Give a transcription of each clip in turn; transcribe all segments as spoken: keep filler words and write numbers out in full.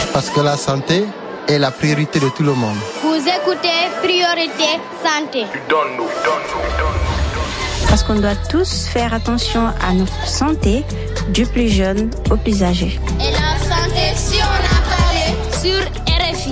Parce que la santé est la priorité de tout le monde. Vous écoutez Priorité Santé. Parce qu'on doit tous faire attention à notre santé, du plus jeune au plus âgé. Et la santé, si on a parlé sur R F I.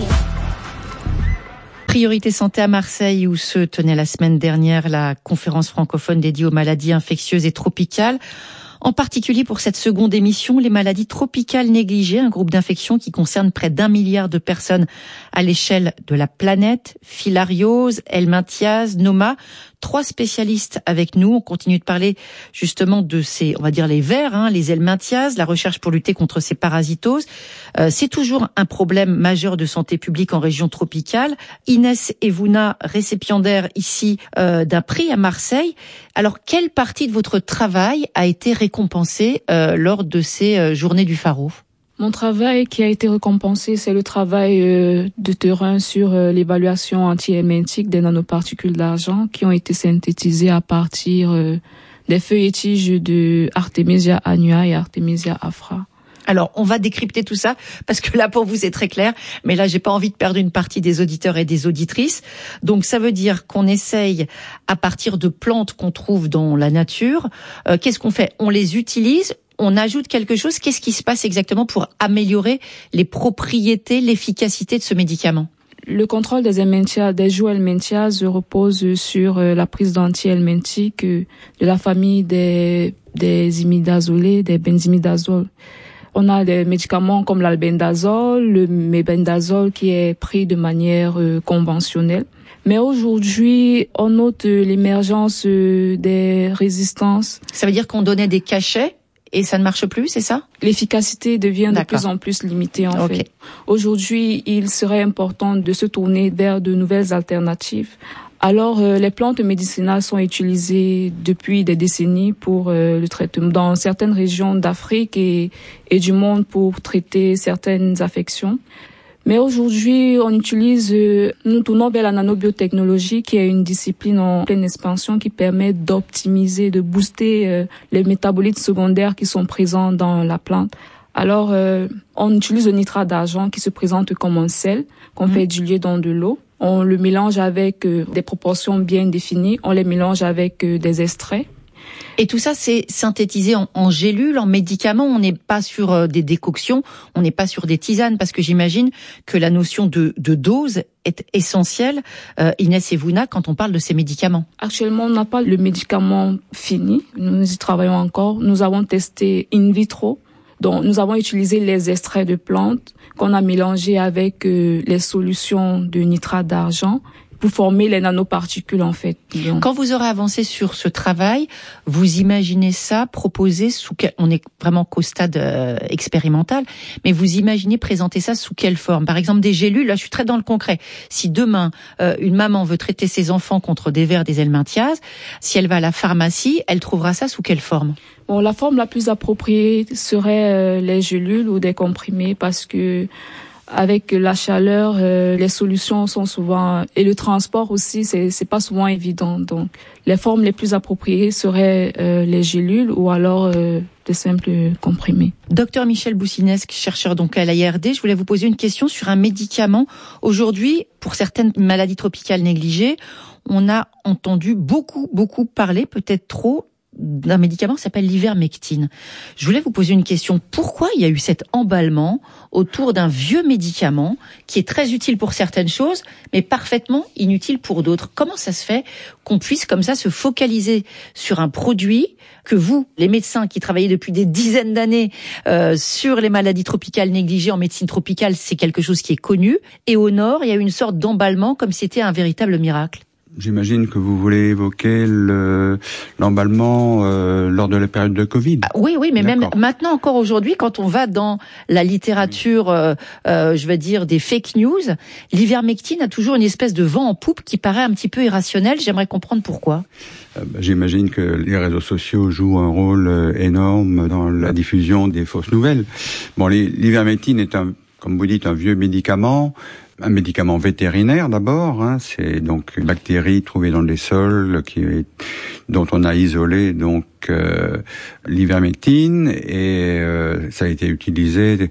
Priorité santé à Marseille, où se tenait la semaine dernière la conférence francophone dédiée aux maladies infectieuses et tropicales. En particulier pour cette seconde émission, les maladies tropicales négligées, un groupe d'infections qui concerne près d'un milliard de personnes à l'échelle de la planète. Filariose, helminthiase, Noma, trois spécialistes avec nous. On continue de parler justement de ces, on va dire les vers, hein, les helminthiases, la recherche pour lutter contre ces parasitoses. Euh, c'est toujours un problème majeur de santé publique en région tropicale. Inès Evouna, récipiendaire ici euh, d'un prix à Marseille. Alors, quelle partie de votre travail a été récompensée euh, lors de ces euh, journées du Pharo ? Mon travail qui a été récompensé, c'est le travail euh, de terrain sur euh, l'évaluation anti-helminthique des nanoparticules d'argent qui ont été synthétisées à partir euh, des feuilles et tiges de Artemisia annua et Artemisia afra. Alors, on va décrypter tout ça, parce que là, pour vous, c'est très clair. Mais là, j'ai pas envie de perdre une partie des auditeurs et des auditrices. Donc, ça veut dire qu'on essaye, à partir de plantes qu'on trouve dans la nature, euh, qu'est-ce qu'on fait ? On les utilise, on ajoute quelque chose. Qu'est-ce qui se passe exactement pour améliorer les propriétés, l'efficacité de ce médicament ? Le contrôle des helminthiases, des joues helminthiases repose sur euh, la prise d'anti-helminthiques euh, de la famille des, des imidazolés, des benzimidazoles. On a des médicaments comme l'albendazole, le mébendazole qui est pris de manière euh, conventionnelle. Mais aujourd'hui, on note euh, l'émergence euh, des résistances. Ça veut dire qu'on donnait des cachets et ça ne marche plus, c'est ça ? L'efficacité devient D'accord. de plus en plus limitée en okay. fait. Aujourd'hui, il serait important de se tourner vers de nouvelles alternatives. Alors, euh, les plantes médicinales sont utilisées depuis des décennies pour euh, le traitement dans certaines régions d'Afrique et, et du monde pour traiter certaines affections. Mais aujourd'hui, on utilise, euh, nous tournons vers la nanobiotechnologie qui est une discipline en pleine expansion qui permet d'optimiser, de booster euh, les métabolites secondaires qui sont présents dans la plante. Alors, euh, on utilise le nitrate d'argent qui se présente comme un sel qu'on mmh. fait diluer dans de l'eau. On le mélange avec euh, des proportions bien définies. On les mélange avec euh, des extraits. Et tout ça, c'est synthétisé en, en gélules, en médicaments. On n'est pas sur euh, des décoctions, on n'est pas sur des tisanes, parce que j'imagine que la notion de, de dose est essentielle. Euh, Inès Evouna, quand on parle de ces médicaments. Actuellement, on n'a pas le médicament fini. Nous y travaillons encore. Nous avons testé in vitro. Donc, nous avons utilisé les extraits de plantes qu'on a mélangés avec euh, les solutions de nitrate d'argent pour former les nanoparticules, en fait. Donc, quand vous aurez avancé sur ce travail, vous imaginez ça proposé sous quel... On est vraiment qu'au stade euh, expérimental, mais vous imaginez présenter ça sous quelle forme ? Par exemple, des gélules, là, je suis très dans le concret. Si demain, euh, une maman veut traiter ses enfants contre des vers, des helminthiases, si elle va à la pharmacie, elle trouvera ça sous quelle forme ? Bon, la forme la plus appropriée serait euh, les gélules ou des comprimés parce que avec la chaleur, euh, les solutions sont souvent et le transport aussi, c'est c'est pas souvent évident. Donc, les formes les plus appropriées seraient euh, les gélules ou alors euh, des simples comprimés. Docteur Michel Boussinesque, chercheur donc à l'A I R D, je voulais vous poser une question sur un médicament. Aujourd'hui, pour certaines maladies tropicales négligées, on a entendu beaucoup, beaucoup parler, peut-être trop, d'un médicament qui s'appelle l'ivermectine. Je voulais vous poser une question. Pourquoi il y a eu cet emballement autour d'un vieux médicament qui est très utile pour certaines choses, mais parfaitement inutile pour d'autres ? Comment ça se fait qu'on puisse comme ça se focaliser sur un produit que vous, les médecins qui travaillez depuis des dizaines d'années euh, sur les maladies tropicales négligées en médecine tropicale, c'est quelque chose qui est connu, et au nord, il y a eu une sorte d'emballement comme si c'était un véritable miracle. J'imagine que vous voulez évoquer le, l'emballement euh, lors de la période de Covid. Ah, oui, oui, mais D'accord. Même maintenant encore aujourd'hui, quand on va dans la littérature, euh, euh, je vais dire des fake news, l'ivermectine a toujours une espèce de vent en poupe qui paraît un petit peu irrationnel. J'aimerais comprendre pourquoi. Euh, bah, j'imagine que les réseaux sociaux jouent un rôle euh, énorme dans la diffusion des fausses nouvelles. Bon, les, l'ivermectine est un, comme vous dites, un vieux médicament. Un médicament vétérinaire d'abord, hein, c'est donc une bactérie trouvée dans les sols qui est, dont on a isolé donc euh, l'ivermectine et euh, ça a été utilisé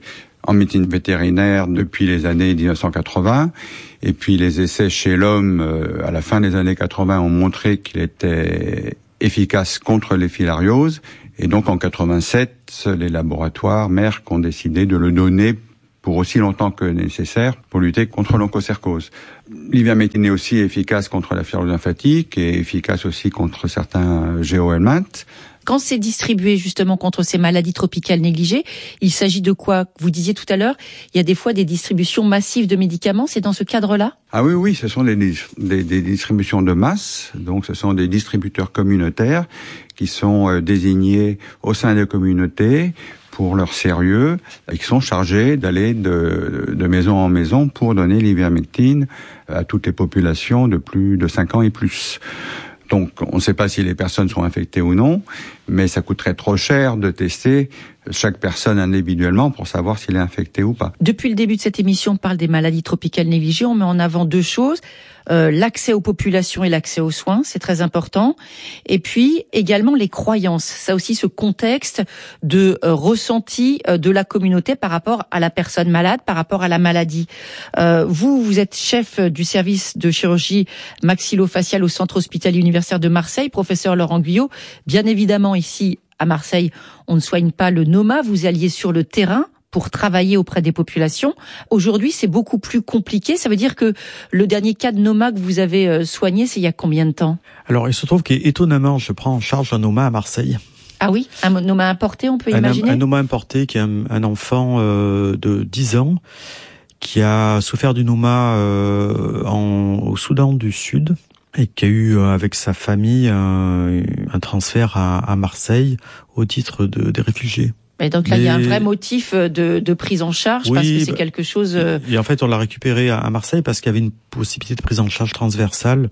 en médecine vétérinaire depuis les années dix-neuf cent quatre-vingts. Et puis les essais chez l'homme euh, à la fin des années quatre-vingts ont montré qu'il était efficace contre les filarioses. Et donc en quatre-vingt-sept, les laboratoires Merck ont décidé de le donner pour aussi longtemps que nécessaire pour lutter contre l'onchocercose. L'ivermectine est aussi efficace contre la fibrose lymphatique et efficace aussi contre certains géohelminthes. Quand c'est distribué justement contre ces maladies tropicales négligées, il s'agit de quoi? Vous disiez tout à l'heure, il y a des fois des distributions massives de médicaments, c'est dans ce cadre-là? Ah oui, oui, ce sont des, des, des distributions de masse, donc ce sont des distributeurs communautaires qui sont euh, désignés au sein des communautés pour leur sérieux et qui sont chargés d'aller de, de maison en maison pour donner l'ivermectine à toutes les populations de plus de cinq ans et plus. Donc, on ne sait pas si les personnes sont infectées ou non, mais ça coûterait trop cher de tester chaque personne individuellement pour savoir s'il est infecté ou pas. Depuis le début de cette émission, on parle des maladies tropicales négligées. On met en avant deux choses. Euh, l'accès aux populations et l'accès aux soins, c'est très important. Et puis, également les croyances. Ça aussi, ce contexte de euh, ressenti euh, de la communauté par rapport à la personne malade, par rapport à la maladie. Euh, vous, vous êtes chef du service de chirurgie maxillofaciale au Centre hospitalier universitaire de Marseille, professeur Laurent Guyot. Bien évidemment, ici, à Marseille, on ne soigne pas le noma. Vous alliez sur le terrain pour travailler auprès des populations. Aujourd'hui, c'est beaucoup plus compliqué. Ça veut dire que le dernier cas de noma que vous avez soigné, c'est il y a combien de temps? Alors, il se trouve qu'étonnamment, je prends en charge un noma à Marseille. Ah oui, un noma importé, on peut un, imaginer? Un noma importé qui est un, un enfant euh, de dix ans qui a souffert du noma euh, en, au Soudan du Sud et qui a eu euh, avec sa famille un, un transfert à, à Marseille au titre de, des réfugiés. Et donc là, Mais... il y a un vrai motif de, de prise en charge, oui, parce que c'est bah, quelque chose... Et en fait, on l'a récupéré à Marseille parce qu'il y avait une possibilité de prise en charge transversale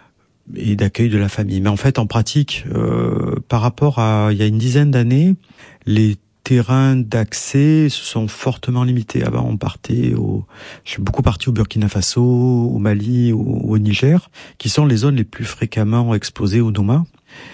et d'accueil de la famille. Mais en fait, en pratique, euh, par rapport à il y a une dizaine d'années, les terrains d'accès se sont fortement limités. Avant, on partait au... Je suis beaucoup parti au Burkina Faso, au Mali, au, au Niger, qui sont les zones les plus fréquemment exposées au noma.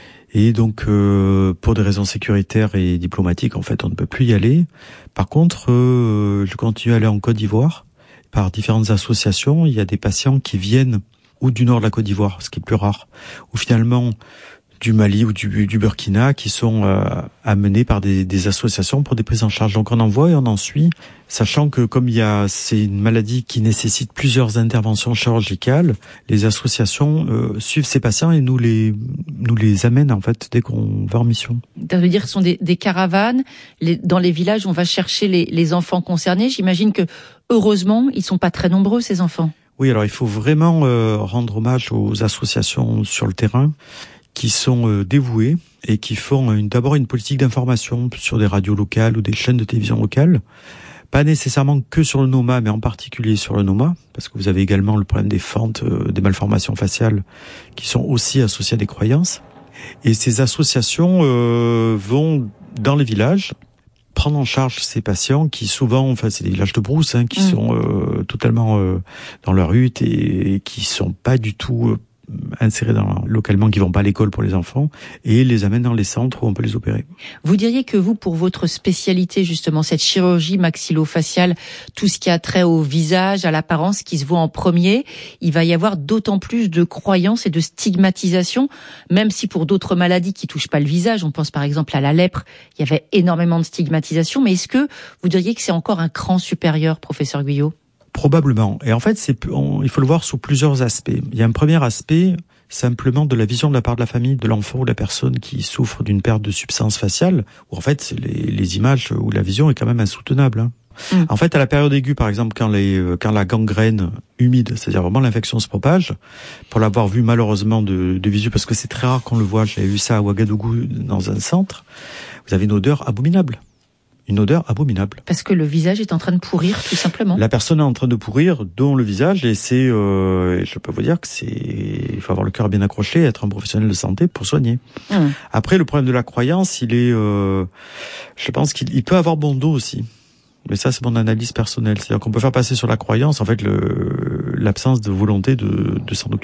Et donc, euh, pour des raisons sécuritaires et diplomatiques, en fait, on ne peut plus y aller. Par contre, euh, je continue à aller en Côte d'Ivoire. Par différentes associations, il y a des patients qui viennent ou du nord de la Côte d'Ivoire, ce qui est plus rare, ou finalement du Mali ou du, du Burkina, qui sont euh, amenés par des, des associations pour des prises en charge. Donc on en voit et on en suit, sachant que comme il y a, c'est une maladie qui nécessite plusieurs interventions chirurgicales, les associations euh, suivent ces patients et nous les nous les amènent en fait dès qu'on va en mission. Ça veut dire que ce sont des, des caravanes. Les, dans les villages, on va chercher les, les enfants concernés. J'imagine que heureusement, ils sont pas très nombreux ces enfants. Oui, alors il faut vraiment euh, rendre hommage aux associations sur le terrain, qui sont euh, dévoués et qui font une, d'abord une politique d'information sur des radios locales ou des chaînes de télévision locales, pas nécessairement que sur le noma, mais en particulier sur le noma, parce que vous avez également le problème des fentes, euh, des malformations faciales, qui sont aussi associées à des croyances. Et ces associations euh, vont dans les villages prendre en charge ces patients qui souvent, enfin c'est des villages de brousse, hein, qui mmh. sont euh, totalement euh, dans leur hutte et, et qui sont pas du tout euh, insérés dans, localement, qui vont pas à l'école pour les enfants, et les amènent dans les centres où on peut les opérer. Vous diriez que vous, pour votre spécialité, justement, cette chirurgie maxillofaciale, tout ce qui a trait au visage, à l'apparence, qui se voit en premier, il va y avoir d'autant plus de croyances et de stigmatisation, même si pour d'autres maladies qui touchent pas le visage, on pense par exemple à la lèpre, il y avait énormément de stigmatisation, mais est-ce que vous diriez que c'est encore un cran supérieur, professeur Guyot? Probablement. Et en fait, c'est, on, il faut le voir sous plusieurs aspects. Il y a un premier aspect, simplement de la vision de la part de la famille, de l'enfant ou de la personne qui souffre d'une perte de substance faciale, où en fait, les, les images ou la vision est quand même insoutenable. Hein. Mmh. En fait, à la période aiguë, par exemple, quand, les, quand la gangrène humide, c'est-à-dire vraiment l'infection se propage, pour l'avoir vu malheureusement de, de visu, parce que c'est très rare qu'on le voit, j'avais vu ça à Ouagadougou dans un centre, vous avez une odeur abominable. Une odeur abominable. Parce que le visage est en train de pourrir, tout simplement. La personne est en train de pourrir, dont le visage, et c'est, euh, je peux vous dire que c'est, il faut avoir le cœur bien accroché, être un professionnel de santé pour soigner. Mmh. Après, le problème de la croyance, il est, euh, je pense qu'il il peut avoir bon dos aussi. Mais ça, c'est mon analyse personnelle. C'est-à-dire qu'on peut faire passer sur la croyance, en fait, le, l'absence de volonté de, de s'en occuper.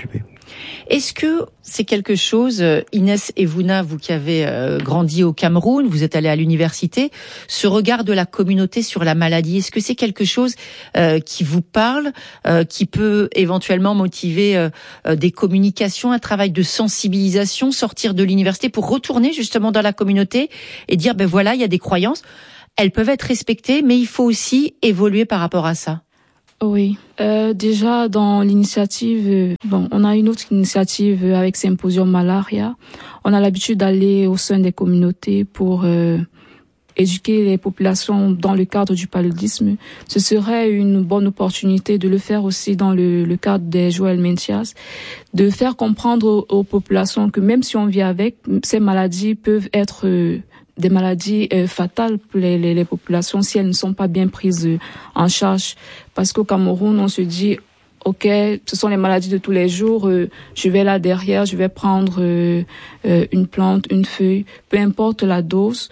Est-ce que c'est quelque chose, Inès Evouna, vous qui avez euh, grandi au Cameroun, vous êtes allée à l'université, ce regard de la communauté sur la maladie, est-ce que c'est quelque chose euh, qui vous parle, euh, qui peut éventuellement motiver euh, euh, des communications, un travail de sensibilisation, sortir de l'université pour retourner justement dans la communauté et dire, ben voilà, il y a des croyances, elles peuvent être respectées, mais il faut aussi évoluer par rapport à ça? Oui, euh, déjà dans l'initiative, euh, bon, on a une autre initiative avec Symposium Malaria. On a l'habitude d'aller au sein des communautés pour euh, éduquer les populations dans le cadre du paludisme. Ce serait une bonne opportunité de le faire aussi dans le, le cadre des Joël Mentias, de faire comprendre aux, aux populations que même si on vit avec, ces maladies peuvent être euh, des maladies euh, fatales pour les, les, les populations si elles ne sont pas bien prises euh, en charge. Parce qu'au Cameroun, on se dit, ok, ce sont les maladies de tous les jours, euh, je vais là derrière, je vais prendre euh, euh, une plante, une feuille, peu importe la dose,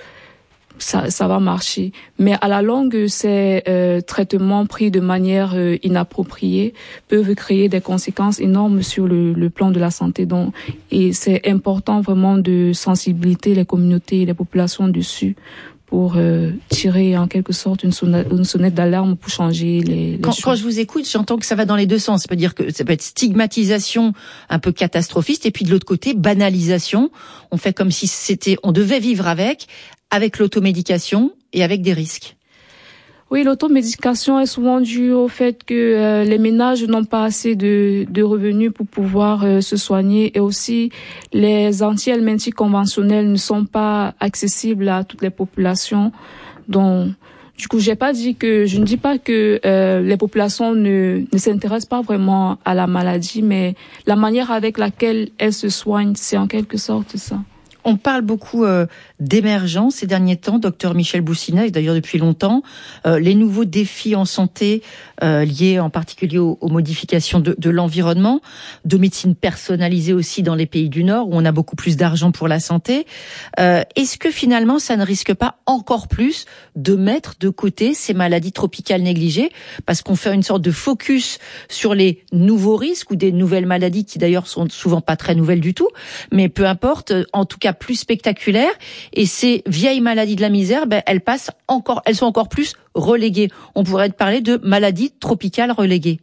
ça, ça va marcher. Mais à la longue, ces euh, traitements pris de manière euh, inappropriée peuvent créer des conséquences énormes sur le, le plan de la santé. Donc, et c'est important vraiment de sensibiliser les communautés et les populations dessus pour euh, tirer en quelque sorte une sonnette, une sonnette d'alarme pour changer les, les quand, choses. Quand je vous écoute, j'entends que ça va dans les deux sens. Ça peut dire que ça peut être stigmatisation un peu catastrophiste et puis de l'autre côté, banalisation. On fait comme si c'était, on devait vivre avec, avec l'automédication et avec des risques. Oui, l'automédication est souvent due au fait que euh, les ménages n'ont pas assez de, de revenus pour pouvoir euh, se soigner et aussi les anti-helminthiques conventionnels ne sont pas accessibles à toutes les populations. Donc, du coup, j'ai pas dit que je ne dis pas que euh, les populations ne, ne s'intéressent pas vraiment à la maladie, mais la manière avec laquelle elles se soignent, c'est en quelque sorte ça. On parle beaucoup euh, d'émergence ces derniers temps, docteur Michel Boussina, et d'ailleurs depuis longtemps. Euh, les nouveaux défis en santé euh, liés en particulier aux, aux modifications de, de l'environnement, de médecine personnalisée aussi dans les pays du Nord où on a beaucoup plus d'argent pour la santé. Euh, est-ce que finalement ça ne risque pas encore plus de mettre de côté ces maladies tropicales négligées parce qu'on fait une sorte de focus sur les nouveaux risques ou des nouvelles maladies qui d'ailleurs sont souvent pas très nouvelles du tout, mais peu importe, en tout cas plus spectaculaires, et ces vieilles maladies de la misère, ben, elles passent encore, elles sont encore plus reléguées. On pourrait parler de maladies tropicales reléguées.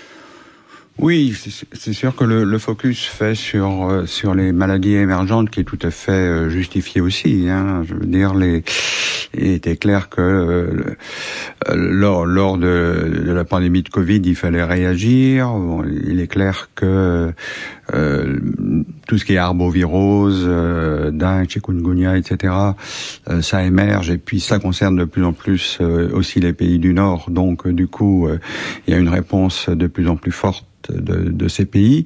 Oui, c'est sûr que le, le focus fait sur sur les maladies émergentes qui est tout à fait justifié aussi. Hein. Je veux dire, les, il était clair que euh, lors lors de, de la pandémie de Covid, il fallait réagir. Bon, il est clair que euh, tout ce qui est arbovirose, euh, dengue, chikungunya, et cetera, euh, ça émerge et puis ça concerne de plus en plus euh, aussi les pays du Nord. Donc, euh, du coup, euh, il y a une réponse de plus en plus forte de, de ces pays.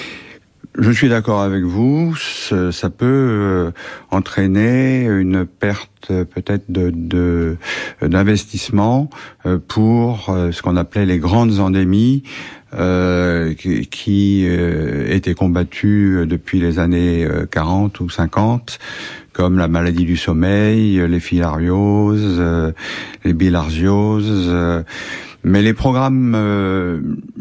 Je suis d'accord avec vous, ça peut euh, entraîner une perte euh, peut-être de, de d'investissement euh, pour euh, ce qu'on appelait les grandes endémies euh, qui, qui euh, étaient combattues depuis les années quarante ou cinquante, comme la maladie du sommeil, les filarioses, euh, les bilharzioses, euh, mais les programmes euh,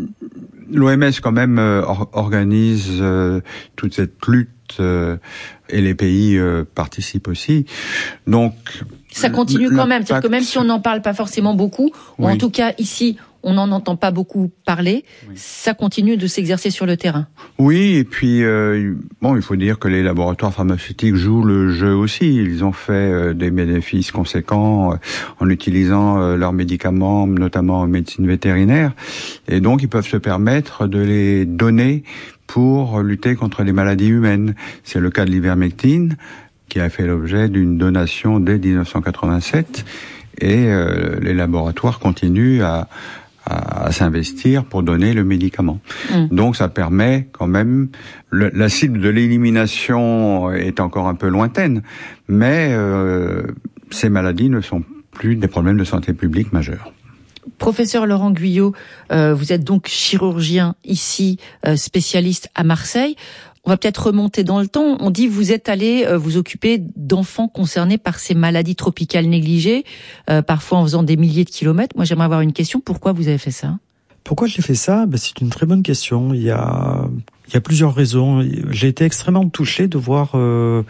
l'O M S quand même euh, or, organise euh, toute cette lutte euh, et les pays euh, participent aussi. Donc ça continue quand même, c'est-à-dire que même si on n'en parle pas forcément beaucoup, ou oui. en tout cas ici on n'en entend pas beaucoup parler, oui. Ça continue de s'exercer sur le terrain. Oui, et puis euh, bon, il faut dire que les laboratoires pharmaceutiques jouent le jeu aussi. Ils ont fait euh, des bénéfices conséquents euh, en utilisant euh, leurs médicaments, notamment en médecine vétérinaire, et donc ils peuvent se permettre de les donner pour lutter contre les maladies humaines. C'est le cas de l'ivermectine, qui a fait l'objet d'une donation dès dix-neuf cent quatre-vingt-sept, et euh, les laboratoires continuent à à, à s'investir pour donner le médicament. Mmh. Donc ça permet quand même, le, la cible de l'élimination est encore un peu lointaine, mais euh, ces maladies ne sont plus des problèmes de santé publique majeurs. Professeur Laurent Guyot, euh, vous êtes donc chirurgien ici, euh, spécialiste à Marseille. On va peut-être remonter dans le temps. On dit que vous êtes allé euh, vous occuper d'enfants concernés par ces maladies tropicales négligées, euh, parfois en faisant des milliers de kilomètres. Moi, j'aimerais avoir une question. Pourquoi vous avez fait ça ? Pourquoi j'ai fait ça? Ben, c'est une très bonne question. Il y a, il y a plusieurs raisons. J'ai été extrêmement touché de voir euh,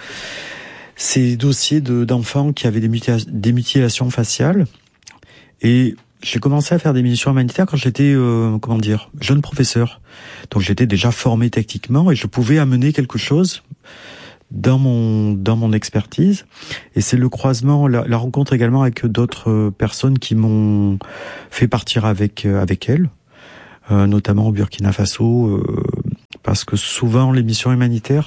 ces dossiers de, d'enfants qui avaient des, mutia- des mutilations faciales. Et j'ai commencé à faire des missions humanitaires quand j'étais, euh, comment dire, jeune professeur. Donc j'étais déjà formé techniquement et je pouvais amener quelque chose dans mon dans mon expertise. Et c'est le croisement, la, la rencontre également avec d'autres personnes qui m'ont fait partir avec avec elles, euh, notamment au Burkina Faso, euh, parce que souvent les missions humanitaires,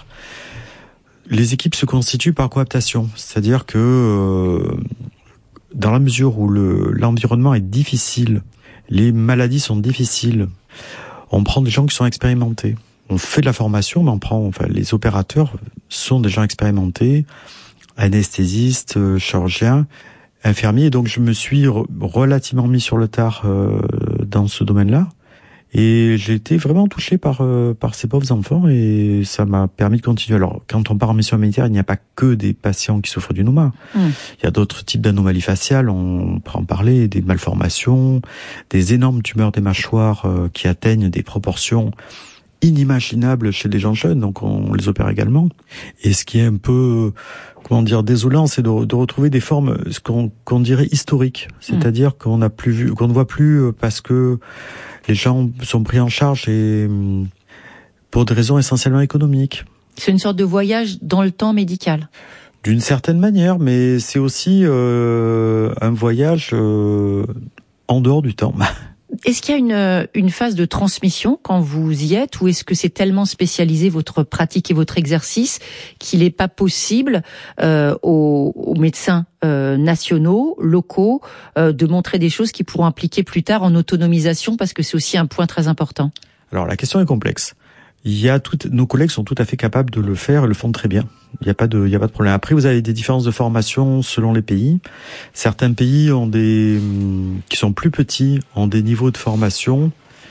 les équipes se constituent par cooptation, c'est-à-dire que euh, dans la mesure où le l'environnement est difficile, les maladies sont difficiles, on prend des gens qui sont expérimentés. On fait de la formation, mais on prend, enfin, les opérateurs sont des gens expérimentés, anesthésistes, euh, chirurgiens, infirmiers. Et donc, je me suis re- relativement mis sur le tard euh, dans ce domaine-là. Et j'ai été vraiment touché par euh, par ces pauvres enfants et ça m'a permis de continuer. Alors, quand on part en mission humanitaire, il n'y a pas que des patients qui souffrent du nouma. Mmh. Il y a d'autres types d'anomalies faciales, on peut en parler, des malformations, des énormes tumeurs des mâchoires euh, qui atteignent des proportions inimaginables chez les gens jeunes, donc on les opère également. Et ce qui est un peu, comment dire, désolant, c'est de, de retrouver des formes, ce qu'on, qu'on dirait historiques, c'est-à-dire mmh. qu'on n'a plus vu, qu'on ne voit plus parce que les gens sont pris en charge et pour des raisons essentiellement économiques. C'est une sorte de voyage dans le temps médical. D'une certaine manière, mais c'est aussi euh, un voyage euh, en dehors du temps. Est-ce qu'il y a une, une phase de transmission quand vous y êtes, ou est-ce que c'est tellement spécialisé votre pratique et votre exercice qu'il n'est pas possible euh, aux, aux médecins euh, nationaux, locaux, euh, de montrer des choses qui pourront impliquer plus tard en autonomisation, parce que c'est aussi un point très important? Alors la question est complexe. Il y a tout, nos collègues sont tout à fait capables de le faire et le font très bien. Il n'y a pas de, il y a pas de problème. Après, vous avez des différences de formation selon les pays. Certains pays ont des, qui sont plus petits, ont des niveaux de formation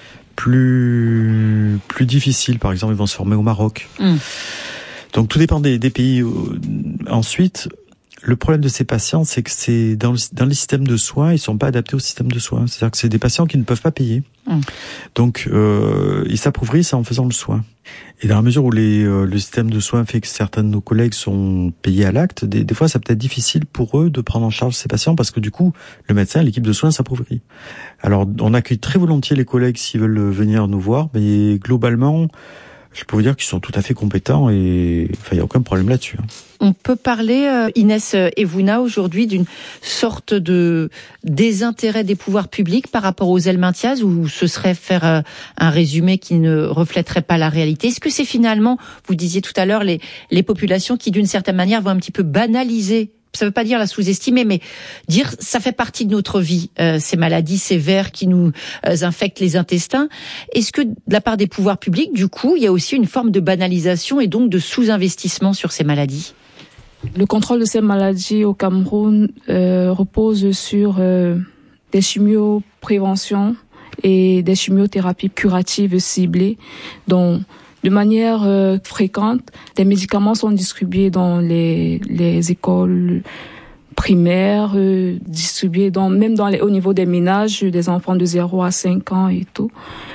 plus, plus difficiles. Par exemple, ils vont se former au Maroc. Mmh. Donc, tout dépend des, des pays. Ensuite, le problème de ces patients, c'est que c'est dans, le, dans les systèmes de soins, ils sont pas adaptés au système de soins. C'est-à-dire que c'est des patients qui ne peuvent pas payer. Mmh. Donc, euh, ils s'appauvrissent en faisant le soin. Et dans la mesure où les, euh, le système de soins fait que certains de nos collègues sont payés à l'acte, des, des fois, ça peut être difficile pour eux de prendre en charge ces patients parce que du coup, le médecin, l'équipe de soins s'appauvrit. Alors, on accueille très volontiers les collègues s'ils veulent venir nous voir, mais globalement, je peux vous dire qu'ils sont tout à fait compétents et enfin, il n'y a aucun problème là-dessus. On peut parler, euh, Inès Evouna, aujourd'hui d'une sorte de désintérêt des pouvoirs publics par rapport aux Helminthias, ou ce serait faire euh, un résumé qui ne reflèterait pas la réalité? Est-ce que c'est finalement, vous disiez tout à l'heure, les, les populations qui d'une certaine manière vont un petit peu banaliser, ça ne veut pas dire la sous-estimer, mais dire ça fait partie de notre vie, euh, ces maladies, ces vers qui nous euh, infectent les intestins. Est-ce que de la part des pouvoirs publics, du coup, il y a aussi une forme de banalisation et donc de sous-investissement sur ces maladies? Le contrôle de ces maladies au Cameroun euh, repose sur euh, des chimiopréventions et des chimiothérapies curatives ciblées, dont de manière euh, fréquente, des médicaments sont distribués dans les, les écoles primaires, euh, distribués dans, même dans les, au niveau des ménages, des enfants de zéro à cinq ans et tout.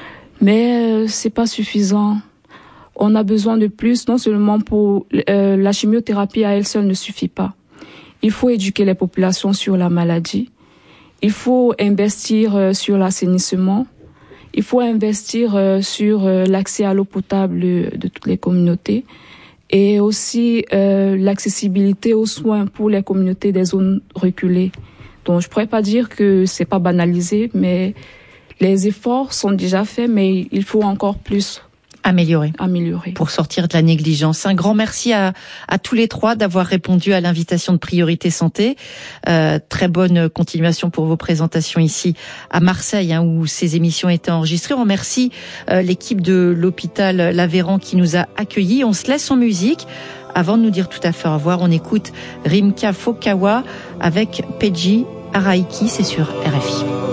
Mais euh, c'est pas suffisant. On a besoin de plus, non seulement pour euh, la chimiothérapie à elle seule ne suffit pas. Il faut éduquer les populations sur la maladie. Il faut investir euh, sur l'assainissement. Il faut investir euh, sur euh, l'accès à l'eau potable de toutes les communautés et aussi euh, l'accessibilité aux soins pour les communautés des zones reculées. Donc je pourrais pas dire que c'est pas banalisé, mais les efforts sont déjà faits, mais il faut encore plus. Améliorer. Améliorer. Pour sortir de la négligence. Un grand merci à, à tous les trois d'avoir répondu à l'invitation de Priorité Santé. Euh, très bonne continuation pour vos présentations ici à Marseille, hein, où ces émissions étaient enregistrées. On remercie euh, l'équipe de l'hôpital Laveran qui nous a accueillis. On se laisse en musique. Avant de nous dire tout à fait au revoir, on écoute Rimka Fokawa avec Peji Araiki. C'est sur R F I.